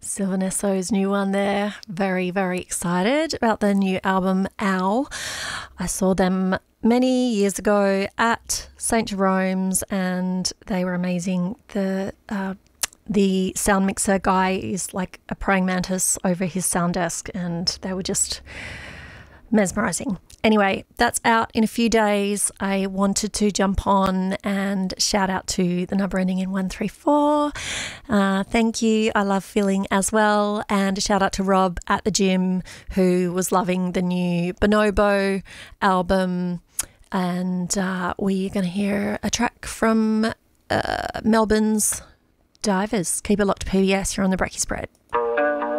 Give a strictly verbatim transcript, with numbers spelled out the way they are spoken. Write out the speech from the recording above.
Sylvanesso's new one there. Very, very excited about the new album, Ow. I saw them many years ago at Saint Jerome's and they were amazing. The uh, the sound mixer guy is like a praying mantis over his sound desk and they were just mesmerizing. Anyway, that's out in a few days. I wanted to jump on and shout out to the number ending in one three four. Uh, thank you. I love feeling as well. And a shout out to Rob at the gym who was loving the new Bonobo album. And uh, we're going to hear a track from uh, Melbourne's Divers. Keep it locked to P B S here on the Brekkie Spread.